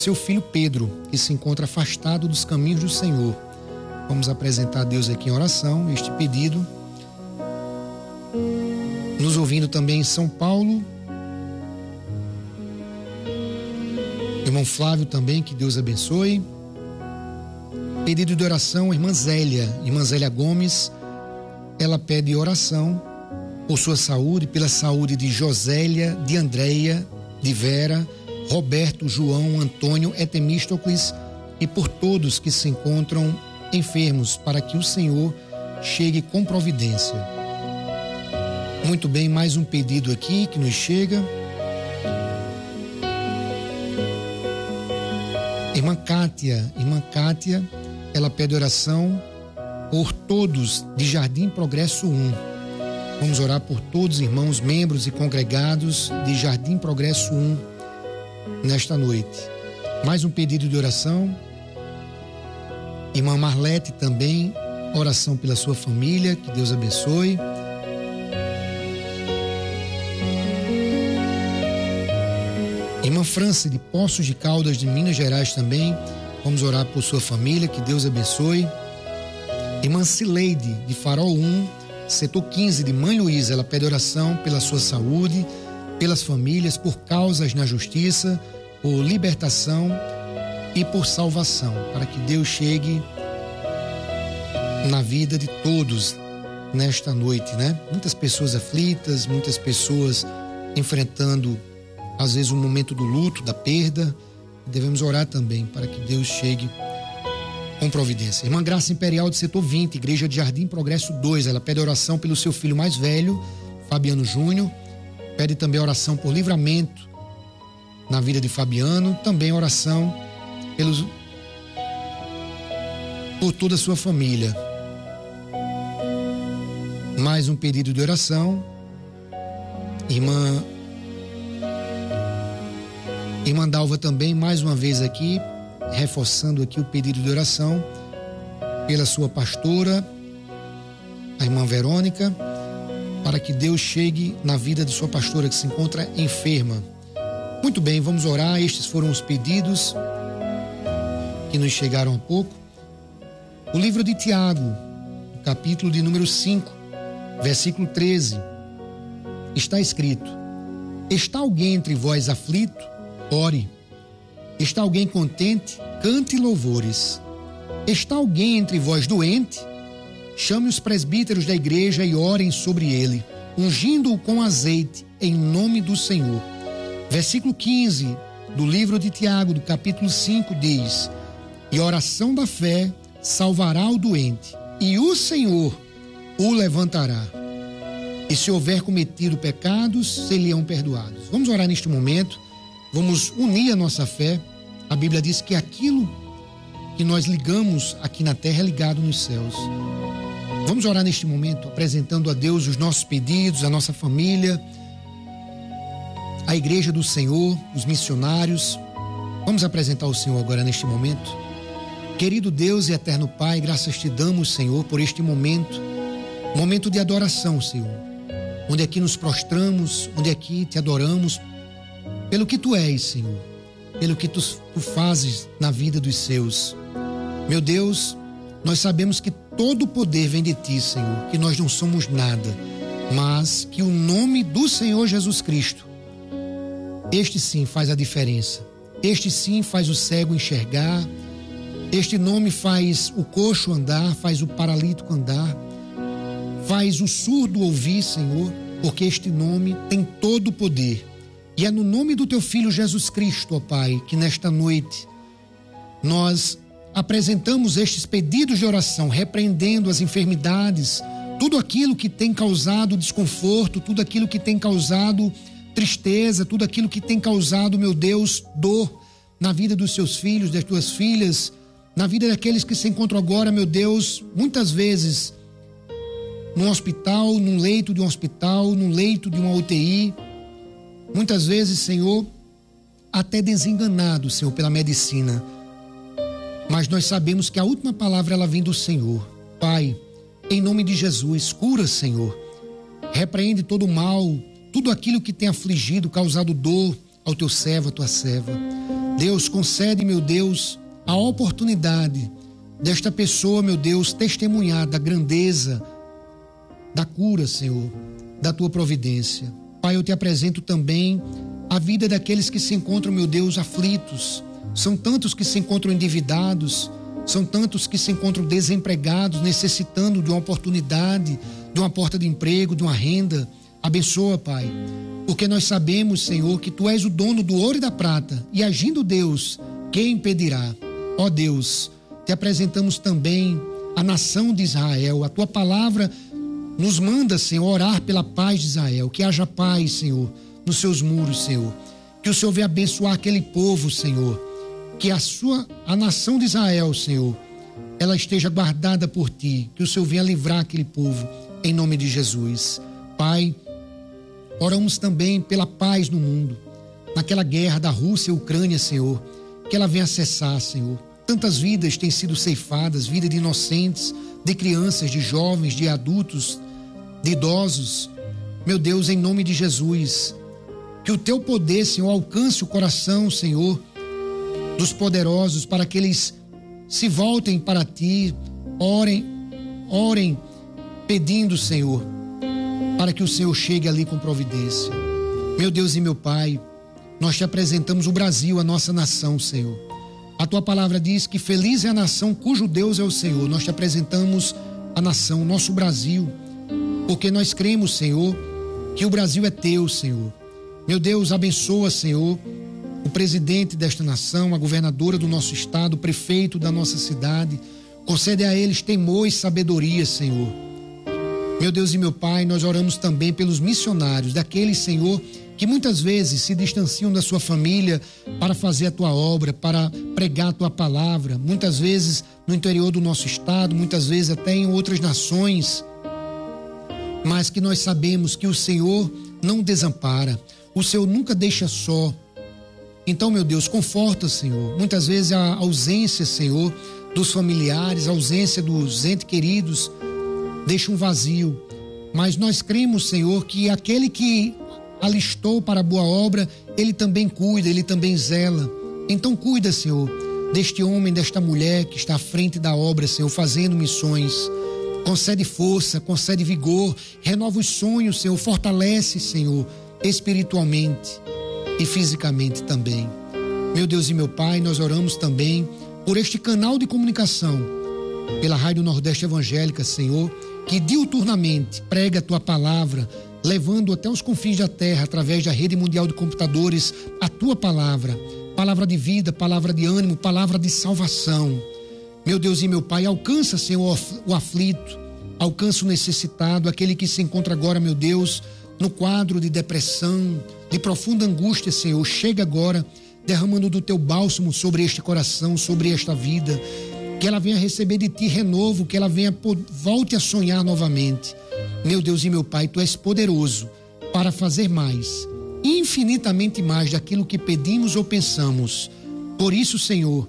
seu filho Pedro, que se encontra afastado dos caminhos do Senhor. Vamos apresentar a Deus aqui em oração este pedido. Nos ouvindo também em São Paulo, irmão Flávio também, que Deus abençoe. Pedido de oração, irmã Zélia Gomes. Ela pede oração por sua saúde, pela saúde de Josélia, de Andréia, de Vera, Roberto, João, Antônio, Etemístocles e por todos que se encontram enfermos, para que o Senhor chegue com providência. Muito bem, mais um pedido aqui que nos chega. Irmã Kátia, ela pede oração por todos de Jardim Progresso 1. Vamos orar por todos os irmãos, membros e congregados de Jardim Progresso 1 nesta noite. Mais um pedido de oração. Irmã Marlete também, oração pela sua família, que Deus abençoe. Irmã França, de Poços de Caldas, de Minas Gerais também, vamos orar por sua família, que Deus abençoe. Irmã Cileide, de Farol 1, setor 15, de Mãe Luísa, ela pede oração pela sua saúde, pelas famílias, por causas na justiça, por libertação e por salvação, para que Deus chegue na vida de todos nesta noite, né? Muitas pessoas aflitas, muitas pessoas enfrentando às vezes um momento do luto, da perda. Devemos orar também para que Deus chegue com providência. Irmã Graça Imperial, de setor 20, Igreja de Jardim Progresso 2, ela pede oração pelo seu filho mais velho, Fabiano Júnior, pede também oração por livramento na vida de Fabiano, também oração por toda a sua família. Mais um pedido de oração. Irmã Dalva também, mais uma vez aqui, reforçando aqui o pedido de oração pela sua pastora, a irmã Verônica, para que Deus chegue na vida de sua pastora que se encontra enferma. Muito bem, vamos orar. Estes foram os pedidos que nos chegaram há pouco. O livro de Tiago, capítulo de número 5, versículo 13, está escrito: está alguém entre vós aflito? Ore. Está alguém contente? Cante louvores. Está alguém entre vós doente? Chame os presbíteros da igreja e orem sobre ele, ungindo-o com azeite, em nome do Senhor. Versículo 15 do livro de Tiago, do capítulo 5, diz: e a oração da fé salvará o doente, e o Senhor o levantará. E se houver cometido pecados, se-lhe-ão perdoados. Vamos orar neste momento. Vamos unir a nossa fé. A Bíblia diz que aquilo que nós ligamos aqui na terra é ligado nos céus. Vamos orar neste momento, apresentando a Deus os nossos pedidos, a nossa família, a igreja do Senhor, os missionários. Vamos apresentar ao Senhor agora neste momento. Querido Deus e eterno Pai, graças te damos, Senhor, por este momento de adoração, Senhor, onde aqui nos prostramos, onde aqui te adoramos, pelo que tu és, Senhor, pelo que tu fazes na vida dos seus. Meu Deus, nós sabemos que todo o poder vem de ti, Senhor, que nós não somos nada, mas que o nome do Senhor Jesus Cristo, este sim faz a diferença. Este sim faz o cego enxergar, este nome faz o coxo andar, faz o paralítico andar, faz o surdo ouvir, Senhor, porque este nome tem todo o poder. E é no nome do teu Filho Jesus Cristo, ó Pai, que nesta noite nós apresentamos estes pedidos de oração, repreendendo as enfermidades, tudo aquilo que tem causado desconforto, tudo aquilo que tem causado tristeza, tudo aquilo que tem causado, meu Deus, dor na vida dos seus filhos, das tuas filhas, na vida daqueles que se encontram agora, meu Deus, muitas vezes num hospital, num leito de um hospital, num leito de uma UTI, muitas vezes, Senhor, até desenganado, Senhor, pela medicina. Mas nós sabemos que a última palavra, ela vem do Senhor. Pai, em nome de Jesus, cura, Senhor. Repreende todo o mal, tudo aquilo que tem afligido, causado dor ao teu servo, à tua serva. Deus, concede, meu Deus, a oportunidade desta pessoa, meu Deus, testemunhar da grandeza, da cura, Senhor, da tua providência. Pai, eu te apresento também a vida daqueles que se encontram, meu Deus, aflitos. São tantos que se encontram endividados, são tantos que se encontram desempregados, necessitando de uma oportunidade, de uma porta de emprego, de uma renda. Abençoa, Pai, porque nós sabemos, Senhor, que Tu és o dono do ouro e da prata, e agindo Deus, quem impedirá? Ó Deus, te apresentamos também a nação de Israel. A Tua palavra nos manda, Senhor, orar pela paz de Israel, que haja paz, Senhor, nos seus muros, Senhor, que o Senhor venha abençoar aquele povo, Senhor, que a nação de Israel, Senhor, ela esteja guardada por Ti, que o Senhor venha livrar aquele povo, em nome de Jesus. Pai, oramos também pela paz no mundo, naquela guerra da Rússia e Ucrânia, Senhor, que ela venha cessar, Senhor. Tantas vidas têm sido ceifadas, vida de inocentes, de crianças, de jovens, de adultos, de idosos. Meu Deus, em nome de Jesus, que o Teu poder, Senhor, alcance o coração, Senhor, dos poderosos, para que eles se voltem para Ti, orem, pedindo, Senhor, para que o Senhor chegue ali com providência. Meu Deus e meu Pai, nós Te apresentamos o Brasil, a nossa nação, Senhor. A Tua palavra diz que feliz é a nação cujo Deus é o Senhor. Nós Te apresentamos a nação, nosso Brasil, porque nós cremos, Senhor, que o Brasil é Teu, Senhor. Meu Deus, abençoa, Senhor, o presidente desta nação, a governadora do nosso estado, o prefeito da nossa cidade. Concede a eles temor e sabedoria, Senhor. Meu Deus e meu Pai, nós oramos também pelos missionários, daqueles, Senhor, que muitas vezes se distanciam da sua família para fazer a Tua obra, para pregar a Tua palavra, muitas vezes no interior do nosso estado, muitas vezes até em outras nações, mas que nós sabemos que o Senhor não desampara, o Senhor nunca deixa só. Então, meu Deus, conforta, Senhor. Muitas vezes a ausência, Senhor, dos familiares, a ausência dos entes queridos, deixa um vazio. Mas nós cremos, Senhor, que aquele que alistou para a boa obra, Ele também cuida, Ele também zela. Então cuida, Senhor, deste homem, desta mulher que está à frente da obra, Senhor, fazendo missões. Concede força, concede vigor, renova os sonhos, Senhor, fortalece, Senhor, espiritualmente e fisicamente também. Meu Deus e meu Pai, nós oramos também por este canal de comunicação, pela Rádio Nordeste Evangélica, Senhor, que diuturnamente prega a Tua palavra, levando até os confins da terra, através da rede mundial de computadores, a Tua palavra, palavra de vida, palavra de ânimo, palavra de salvação. Meu Deus e meu Pai, alcança, Senhor, o aflito, alcança o necessitado, aquele que se encontra agora, meu Deus, no quadro de depressão, de profunda angústia, Senhor. Chega agora, derramando do Teu bálsamo sobre este coração, sobre esta vida, que ela venha receber de Ti renovo, que ela volte a sonhar novamente. Meu Deus e meu Pai, Tu és poderoso para fazer mais, infinitamente mais daquilo que pedimos ou pensamos. Por isso, Senhor,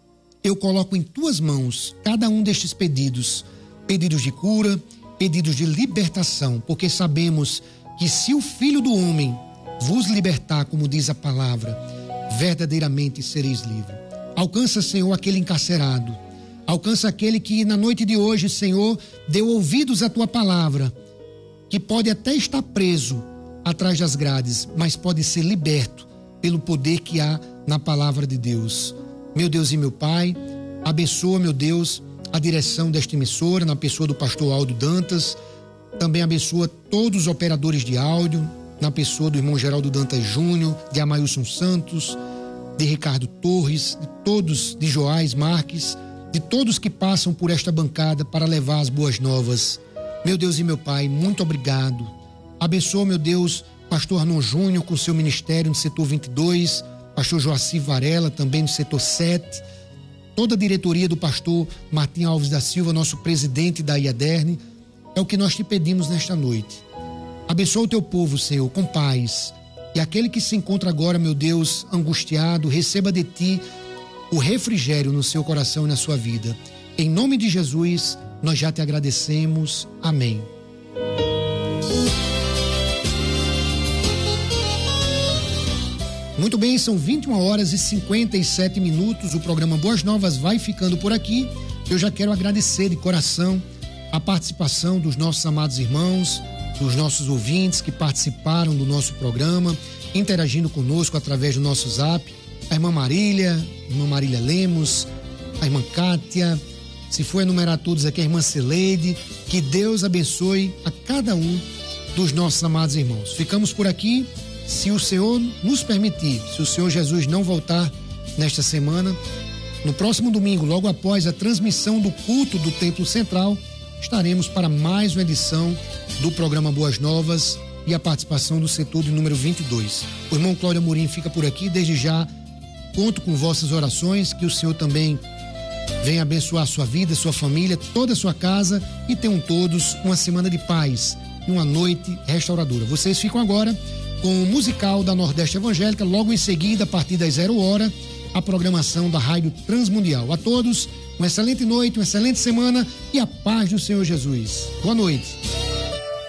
eu coloco em Tuas mãos cada um destes pedidos, pedidos de cura, pedidos de libertação, porque sabemos que se o Filho do Homem vos libertar, como diz a palavra, verdadeiramente sereis livres. Alcança, Senhor, aquele encarcerado. Alcança aquele que na noite de hoje, Senhor, deu ouvidos à Tua palavra, que pode até estar preso atrás das grades, mas pode ser liberto pelo poder que há na palavra de Deus. Meu Deus e meu Pai, abençoa, meu Deus, a direção desta emissora, na pessoa do pastor Aldo Dantas. Também abençoa todos os operadores de áudio, na pessoa do irmão Geraldo Dantas Júnior, de Amailson Santos, de Ricardo Torres, de todos, de Joás Marques, de todos que passam por esta bancada para levar as boas novas. Meu Deus e meu Pai, muito obrigado. Abençoa, meu Deus, pastor Arnon Júnior com seu ministério no setor 22, pastor Joaci Varela também no setor 7, toda a diretoria do pastor Martim Alves da Silva, nosso presidente da IADERN. É o que nós Te pedimos nesta noite. Abençoa o Teu povo, Senhor, com paz. E aquele que se encontra agora, meu Deus, angustiado, receba de Ti o refrigério no seu coração e na sua vida. Em nome de Jesus, nós já Te agradecemos. Amém. Muito bem, são 21h57. O programa Boas Novas vai ficando por aqui. Eu já quero agradecer de coração a participação dos nossos amados irmãos, dos nossos ouvintes que participaram do nosso programa, interagindo conosco através do nosso zap. A irmã Marília Lemos, a irmã Kátia, se for enumerar todos aqui, a irmã Celeide. Que Deus abençoe a cada um dos nossos amados irmãos. Ficamos por aqui, se o Senhor nos permitir, se o Senhor Jesus não voltar nesta semana. No próximo domingo, logo após a transmissão do culto do Templo Central, estaremos para mais uma edição do programa Boas Novas e a participação do setor de número 22. O irmão Cláudio Amorim fica por aqui. Desde já, conto com vossas orações, que o Senhor também venha abençoar a sua vida, sua família, toda a sua casa, e tenham todos uma semana de paz e uma noite restauradora. Vocês ficam agora com o musical da Nordeste Evangélica. Logo em seguida, a partir das 00h, a programação da Rádio Transmundial. A todos, uma excelente noite, uma excelente semana e a paz do Senhor Jesus. Boa noite.